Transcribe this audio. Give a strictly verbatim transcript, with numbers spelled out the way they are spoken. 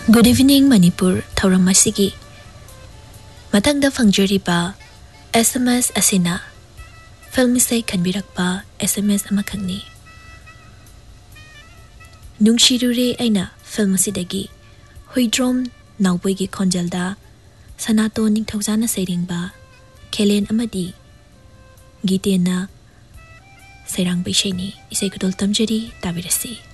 Good evening Manipur thauram masigi matangda fangjariba S M S asina film isai khanbirakpa S M S ama khangni nungshirure aina film asidagi hoidrom nawboigi khonjalda sanato ningthaujana sairingba khelen amadi gitena sairang baishani isai kudol tamjari tabirasi